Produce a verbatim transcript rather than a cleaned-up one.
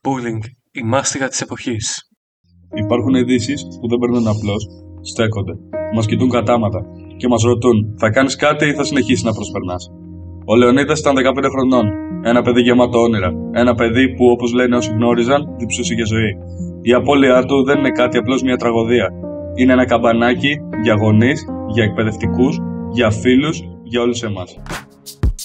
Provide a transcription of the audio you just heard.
Bullying, η μάστιγα της εποχής. Υπάρχουν ειδήσεις που δεν περνούν απλώς, στέκονται, μας κοιτούν κατάματα και μας ρωτούν: θα κάνεις κάτι ή θα συνεχίσεις να προσπερνάς? Ο Λεωνίδας ήταν δεκαπέντε χρονών, ένα παιδί γεμάτο όνειρα, ένα παιδί που, όπως λένε όσοι γνώριζαν, διψούσε για ζωή. Η απώλειά του δεν είναι κάτι απλώς μια τραγωδία. Είναι ένα καμπανάκι για γονείς, για εκπαιδευτικούς, για φίλους, για όλους εμάς.